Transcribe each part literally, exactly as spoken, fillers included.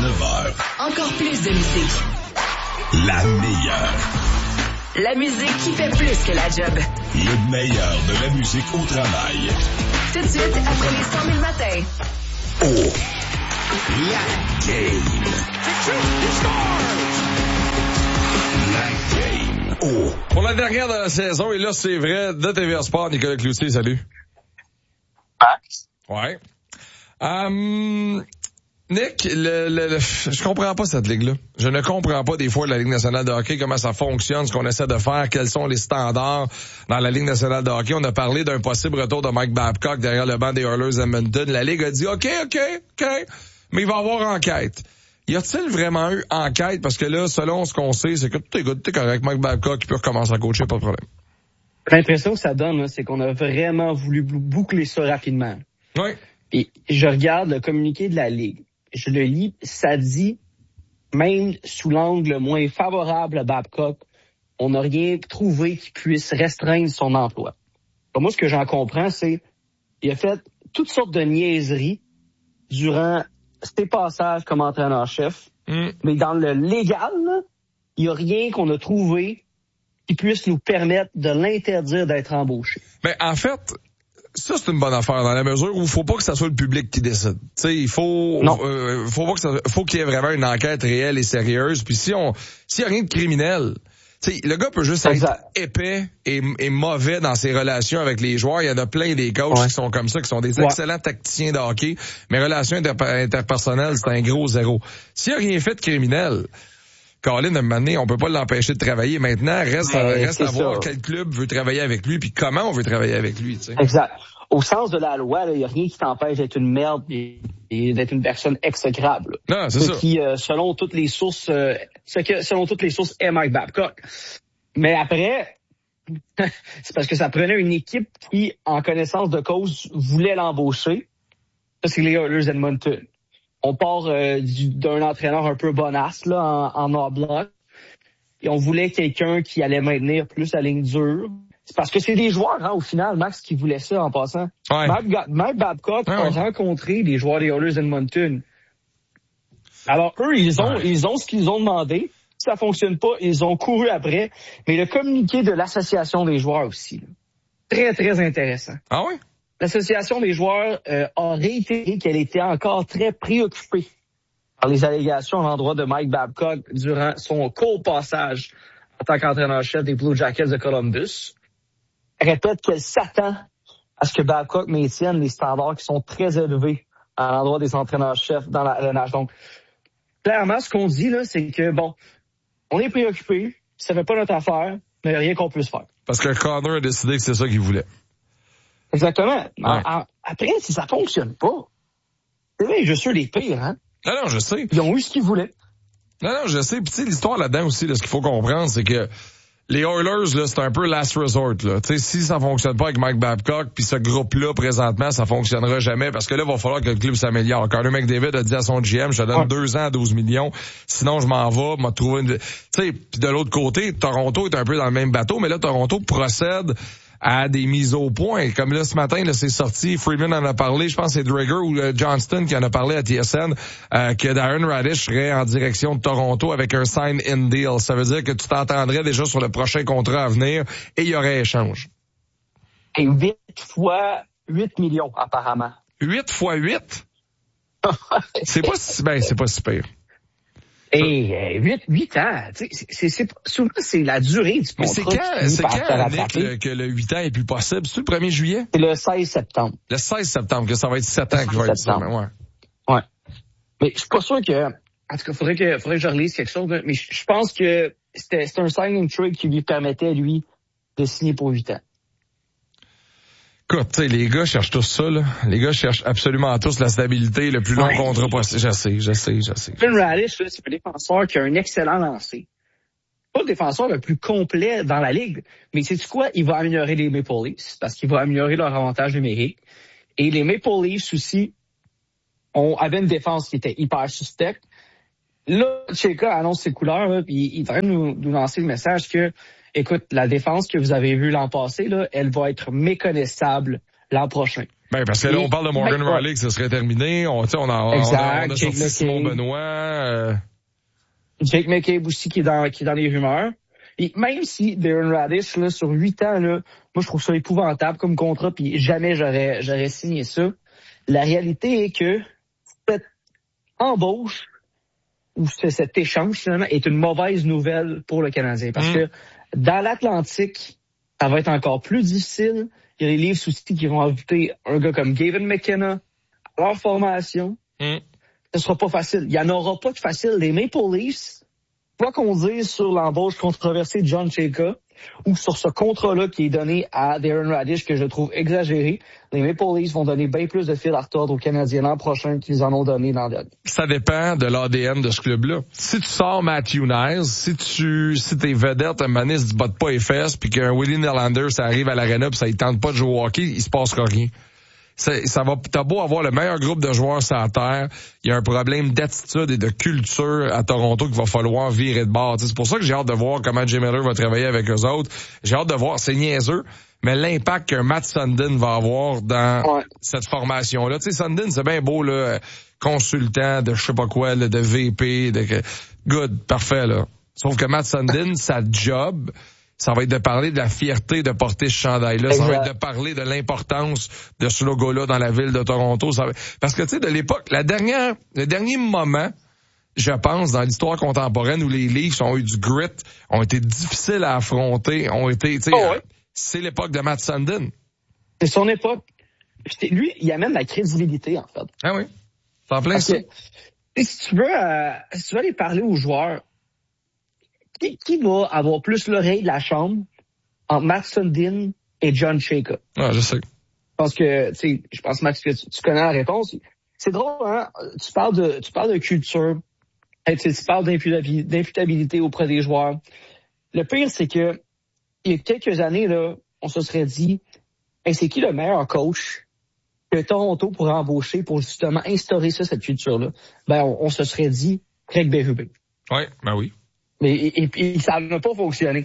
neuf heures. Encore plus de musique. La meilleure. La musique qui fait plus que la job. Le meilleur de la musique au travail. Tout de suite, après les cent mille matins. Oh. La game. La game. Oh. Pour la dernière de la saison, et là, c'est vrai, de T V A Sport, Nicolas Cloutier, salut. Max. Ouais. Um, Nick, le, le, le, je comprends pas cette ligue-là. Je ne comprends pas des fois la Ligue nationale de hockey, comment ça fonctionne, ce qu'on essaie de faire, quels sont les standards dans la Ligue nationale de hockey. On a parlé d'un possible retour de Mike Babcock derrière le banc des Oilers Edmonton. La Ligue a dit, OK, OK, OK, mais il va y avoir enquête. Y a-t-il vraiment eu enquête? Parce que là, selon ce qu'on sait, c'est que tout est good, tout est correct. Mike Babcock, il peut recommencer à coacher, pas de problème. L'impression que ça donne, là, c'est qu'on a vraiment voulu boucler ça rapidement. Oui. Et je regarde le communiqué de la Ligue. Je le lis, ça dit, même sous l'angle moins favorable à Babcock, on n'a rien trouvé qui puisse restreindre son emploi. Donc moi, ce que j'en comprends, c'est il a fait toutes sortes de niaiseries durant ses passages comme entraîneur-chef, mm. mais dans le légal, il n'y a rien qu'on a trouvé qui puisse nous permettre de l'interdire d'être embauché. Mais en fait, ça, c'est une bonne affaire dans la mesure où il faut pas que ça soit le public qui décide. Tu sais, il faut, euh, faut pas que ça, faut qu'il y ait vraiment une enquête réelle et sérieuse. Puis si on, s'il y a rien de criminel, tu sais, le gars peut juste exact. être épais et, et mauvais dans ses relations avec les joueurs. Il y en a plein des coachs ouais. qui sont comme ça, qui sont des ouais. excellents tacticiens de hockey. Mais relations inter- interpersonnelles, c'est un gros zéro. S'il y a rien fait de criminel, Colin, à un moment donné, on peut pas l'empêcher de travailler. Maintenant, reste, à, reste à voir quel club veut travailler avec lui puis comment on veut travailler avec lui. Tu sais. Exact. Au sens de la loi, il n'y a rien qui t'empêche d'être une merde et, et d'être une personne exécrable. Non, c'est ce ça. qui, euh, selon toutes les sources, euh, ce que, selon toutes les sources, est Mike Babcock. Mais après, c'est parce que ça prenait une équipe qui, en connaissance de cause, voulait l'embaucher. Ça, c'est les Oilers Edmonton. On part euh, du, d'un entraîneur un peu bonasse là, en, en A-bloc. Et on voulait quelqu'un qui allait maintenir plus la ligne dure. C'est parce que c'est des joueurs, hein, au final, Max, qui voulaient ça en passant. Ouais. Mike, Mike Babcock ouais, a ouais. rencontré les joueurs des Oilers Edmonton. Alors, eux, ils ont, ouais. ils ont ce qu'ils ont demandé. Si ça fonctionne pas, ils ont couru après. Mais le communiqué de l'association des joueurs aussi, là, très, très intéressant. Ah oui? L'association des joueurs euh, a réitéré qu'elle était encore très préoccupée par les allégations à l'endroit de Mike Babcock durant son court passage en tant qu'entraîneur-chef des Blue Jackets de Columbus. Elle répète qu'elle s'attend à ce que Babcock maintienne les standards qui sont très élevés à l'endroit des entraîneurs-chefs dans la L N H. Donc, clairement, ce qu'on dit, là, c'est que, bon, on est préoccupé, ça fait pas notre affaire, mais il n'y a rien qu'on puisse faire. Parce que Connor a décidé que c'est ça qu'il voulait. Exactement. Ouais. En, en, après, si ça fonctionne pas, c'est vrai, je suis les pires, hein? Non, non, je sais. Ils ont eu ce qu'ils voulaient. Non, non, je sais. Puis tu sais, l'histoire là-dedans aussi, là, ce qu'il faut comprendre, c'est que les Oilers, là, c'est un peu last resort, là. Tu sais, si ça fonctionne pas avec Mike Babcock, puis ce groupe-là, présentement, ça fonctionnera jamais, parce que là, il va falloir que le club s'améliore. Connor McDavid a dit à son G M, je te donne ouais. deux ans à douze millions, sinon je m'en vais, m'a trouvé une... Tu sais, puis de l'autre côté, Toronto est un peu dans le même bateau, mais là, Toronto procède à des mises au point. Comme là, ce matin, là, c'est sorti, Freeman en a parlé, je pense que c'est Drager ou euh, Johnston qui en a parlé à T S N, euh, que Darren Radish serait en direction de Toronto avec un sign-in deal. Ça veut dire que tu t'entendrais déjà sur le prochain contrat à venir et il y aurait échange. Et huit fois huit millions, apparemment. huit fois huit? c'est pas si, ben, c'est pas si pire. Et euh, huit, huit ans, tu sais, c'est, c'est, souvent c'est la durée du contrat. Mais c'est quand, c'est quand Nick, le, que le huit ans est plus possible? C'est le premier juillet? C'est le seize septembre. Le seize septembre, que ça va être sept ans qu'il va être ça. Ouais. Ouais. Mais je suis pas sûr que, en tout cas, faudrait que, faudrait que je relise quelque chose, mais je, je pense que c'était, c'était un signing trade qui lui permettait, lui, de signer pour huit ans. Écoute, tu sais, les gars cherchent tous ça, là. Les gars cherchent absolument tous la stabilité, le plus long ouais. contrat possible. Je sais, je sais, je sais. Ben Radish, là, c'est un défenseur qui a un excellent lancer. Pas le défenseur le plus complet dans la ligue, mais sais-tu quoi? Il va améliorer les Maple Leafs parce qu'il va améliorer leur avantage numérique. Et les Maple Leafs aussi ont, avaient une défense qui était hyper suspecte. Là, Cheka annonce ses couleurs, là, puis il est en train de nous, nous lancer le message que écoute, la défense que vous avez vue l'an passé, là, elle va être méconnaissable l'an prochain. Ben, parce que là, Et, on parle de Morgan ben, Riley, que ce serait terminé. On, tu sais, on a, exact, on a, on a Jake sorti Simon McCabe. Benoît, euh... Jake McCabe aussi qui est dans, qui est dans les rumeurs. Et même si Darren Radish, là, sur huit ans, là, moi, je trouve ça épouvantable comme contrat, puis jamais j'aurais, j'aurais signé ça. La réalité est que cette embauche, ou ce, cet échange, finalement, est une mauvaise nouvelle pour le Canadien. Parce mm. que dans l'Atlantique, ça va être encore plus difficile. Il y a les Leafs aussi qui vont ajouter un gars comme Gavin McKenna à leur formation. Mm. Ce sera pas facile. Il y en aura pas de facile. Les Maple Leafs, quoi qu'on dise sur l'embauche controversée de John Chayka ou sur ce contrat-là qui est donné à Darren Radish que je trouve exagéré, les Maple Leafs vont donner bien plus de fil à retordre aux Canadiens l'an prochain qu'ils en ont donné l'an dernier. Ça dépend de l'A D N de ce club-là. Si tu sors Matthew Nice, si tu, si tes vedettes, un mané se battent pas les fesses, puis qu'un Willie Nylander, ça arrive à l'aréna pis ça il tente pas de jouer au hockey, il se passera rien. Ça, ça va, t'as beau avoir le meilleur groupe de joueurs sur la terre, il y a un problème d'attitude et de culture à Toronto qu'il va falloir virer de bord. T'sais, c'est pour ça que j'ai hâte de voir comment Jim Miller va travailler avec eux autres. J'ai hâte de voir, c'est niaiseux, mais l'impact qu'un Matt Sundin va avoir dans ouais. cette formation-là. Tu sais, Sundin, c'est bien beau, là, consultant de je sais pas quoi, là, de V P, de good, parfait, là. Sauf que Matt Sundin, sa job, ça va être de parler de la fierté de porter ce chandail-là. Exact. Ça va être de parler de l'importance de ce logo-là dans la ville de Toronto. Ça va... Parce que, tu sais, de l'époque, la dernière, le dernier moment, je pense, dans l'histoire contemporaine où les Leafs ont eu du grit, ont été difficiles à affronter, ont été, tu sais, oh, ouais. c'est l'époque de Matt Sundin. C'est son époque. Lui, il amène la crédibilité, en fait. Ah oui. C'est en plein ça. Si tu veux, euh, si tu veux aller parler aux joueurs, Qui, qui va avoir plus l'oreille de la chambre entre Matt Sundin et John Chayka? Ah, je sais. Parce que, tu sais, je pense, Max, que tu, tu connais la réponse. C'est drôle, hein? Tu parles de, tu parles de culture. Tu tu parles d'imputabilité, d'imputabilité auprès des joueurs. Le pire, c'est que, il y a quelques années, là, on se serait dit, hey, c'est qui le meilleur coach que Toronto pourrait embaucher pour justement instaurer ça, cette culture-là? Ben, on, on se serait dit, Craig Berube. Ouais, ben oui. Mais et, et, et ça n'a pas fonctionné.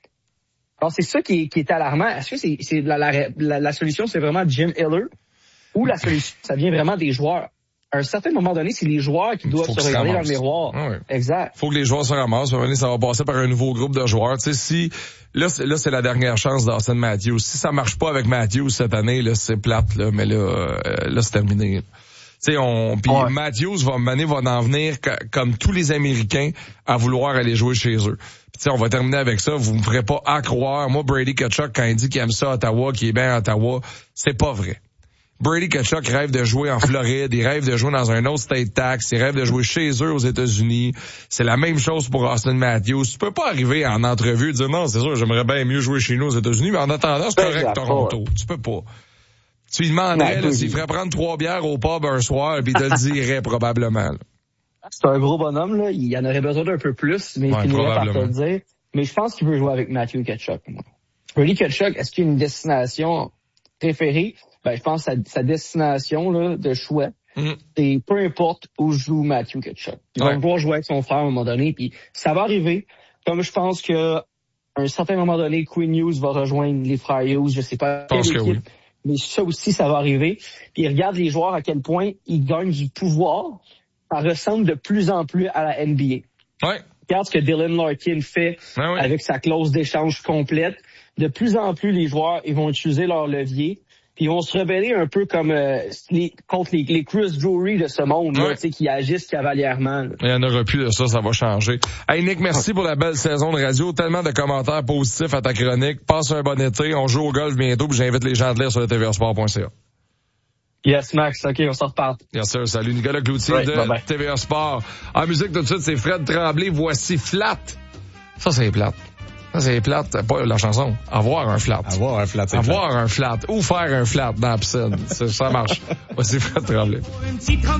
Alors, c'est ça qui est, qui est alarmant. Est-ce que c'est, c'est la, la, la, la solution, c'est vraiment Jim Hiller ou la solution, ça vient vraiment des joueurs? À un certain moment donné, c'est les joueurs qui doivent se regarder dans le miroir. Ah ouais. Exact. Faut que les joueurs se ramassent. Ça va passer par un nouveau groupe de joueurs. Tu sais, si là, c'est, là, c'est la dernière chance d'Austin Matthews. Si ça marche pas avec Matthews cette année, là, c'est plate. Là, mais là, euh, là, c'est terminé. Là. Tu sais, on, puis ouais. Matthews va mener, va en venir comme tous les Américains à vouloir aller jouer chez eux. Puis tu sais, on va terminer avec ça. Vous me ferez pas à croire. Moi, Brady Tkachuk, quand il dit qu'il aime ça à Ottawa, qu'il est bien à Ottawa, c'est pas vrai. Brady Tkachuk rêve de jouer en Floride, il rêve de jouer dans un autre state tax, il rêve de jouer chez eux aux États-Unis. C'est la même chose pour Austin Matthews. Tu peux pas arriver en entrevue et dire non, c'est sûr, j'aimerais bien mieux jouer chez nous aux États-Unis, mais en attendant, c'est correct Toronto. Tu peux pas. Tu lui demanderais là, s'il ferait prendre trois bières au pub un soir, puis il te le dirait probablement. Là. C'est un gros bonhomme, là. Il en aurait besoin d'un peu plus, mais ouais, il finirait par te le dire. Mais je pense qu'il veut jouer avec Matthew Tkachuk. Brady Tkachuk, est-ce qu'il y a une destination préférée? Ben, je pense que sa, sa destination là, de choix, mm-hmm. c'est peu importe où joue Matthew Tkachuk. Il ouais. va pouvoir jouer avec son frère à un moment donné, puis ça va arriver. Comme je pense que à un certain moment donné, Quinn Hughes va rejoindre les frères Hughes, je sais pas quelle équipe. Oui. Mais ça aussi, ça va arriver. Puis regarde les joueurs à quel point ils gagnent du pouvoir. Ça ressemble de plus en plus à la N B A. Ouais. Regarde ce que Dylan Larkin fait ouais, ouais. avec sa clause d'échange complète. De plus en plus, les joueurs ils vont utiliser leur levier. Puis ils vont se rebeller un peu comme euh, les, contre les, les Chris Drury de ce monde ouais. là, qui agissent cavalièrement. Là. Il n'y en aura plus de ça, ça va changer. Hey Nick, merci pour la belle saison de radio. Tellement de commentaires positifs à ta chronique. Passe un bon été. On joue au golf bientôt, puis j'invite les gens de lire sur le T V A Sport point C A. Yes, Max. OK, on s'en reparle. Yes, sir. Salut, Nicolas Cloutier right, de bye bye. T V A Sport. En musique, tout de suite, c'est Fred Tremblay. Voici Flat. Ça, c'est plate. Ça, c'est plate. Pas la chanson. Avoir un flat. Avoir un flat, c'est Avoir flat. un flat. Ou faire un flat dans la piscine. ça, ça marche. Voici Fred Tremblay.